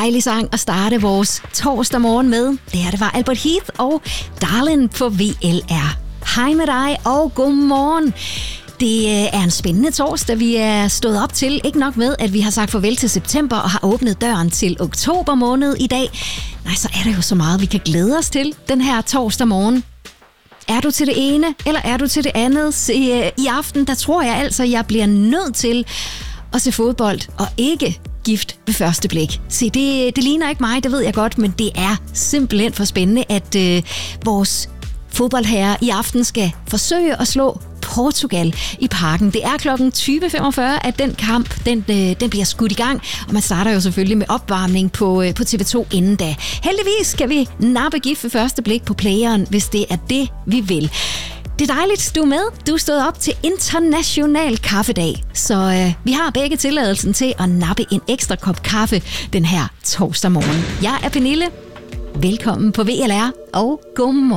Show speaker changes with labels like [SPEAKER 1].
[SPEAKER 1] dejlig sang at starte vores torsdag morgen med. Det her, det var Albert Heath og Darlin på VLR. Hej med dig og god morgen. Det er en spændende torsdag, vi er stået op til. Ikke nok med, at vi har sagt farvel til september og har åbnet døren til oktober måned i dag. Nej, så er der jo så meget, vi kan glæde os til den her torsdag morgen. Er du til det ene, eller er du til det andet? I aften, der tror jeg altså, jeg bliver nødt til at se fodbold og ikke gift ved første blik. Se, det ligner ikke mig, det ved jeg godt, men det er simpelthen for spændende, at vores fodboldherrer i aften skal forsøge at slå Portugal i Parken. Det er klokken 20.45, at den kamp den bliver skudt i gang, og man starter jo selvfølgelig med opvarmning på TV2 inden da. Heldigvis skal vi nappe gift ved første blik på playeren, hvis det er det, vi vil. Det er dejligt, du er med. Du er stået op til international kaffedag, så vi har begge tilladelsen til at nappe en ekstra kop kaffe den her torsdag morgen. Jeg er Pernille. Velkommen på VLR, og godmorgen.